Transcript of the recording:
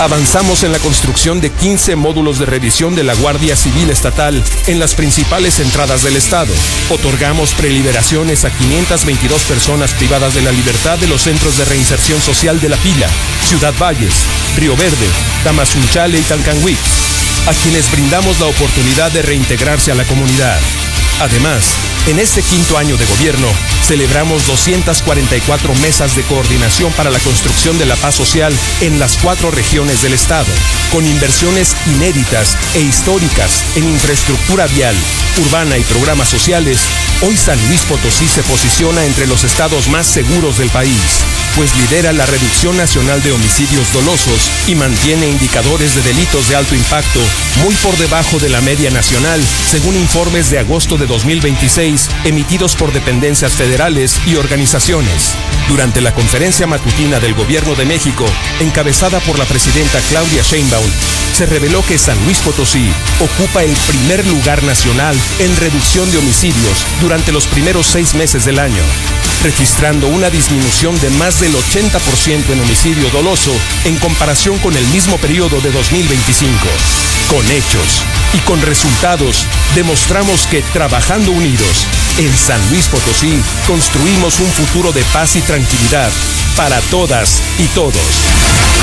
Avanzamos en la construcción de 15 módulos de revisión de la Guardia Civil Estatal en las principales entradas del estado. Otorgamos preliberaciones a 522 personas privadas de la libertad de los centros de reinserción social de La Pila, Ciudad Valles, Río Verde, Tamazunchale y Tancanwitz, a quienes brindamos la oportunidad de reintegrarse a la comunidad. Además, en este quinto año de gobierno, celebramos 244 mesas de coordinación para la construcción de la paz social en las 4 regiones del estado, con inversiones inéditas e históricas en infraestructura vial, urbana y programas sociales. Hoy San Luis Potosí se posiciona entre los estados más seguros del país, pues lidera la reducción nacional de homicidios dolosos y mantiene indicadores de delitos de alto impacto muy por debajo de la media nacional, según informes de agosto de 2026 emitidos por dependencias federales y organizaciones. Durante la conferencia matutina del Gobierno de México, encabezada por la presidenta Claudia Sheinbaum, se reveló que San Luis Potosí ocupa el primer lugar nacional en reducción de homicidios durante los primeros 6 meses del año, registrando una disminución de más del 80% en homicidio doloso en comparación con el mismo periodo de 2025. Con hechos y con resultados, demostramos que trabajando unidos, en San Luis Potosí construimos un futuro de paz y tranquilidad para todas y todos.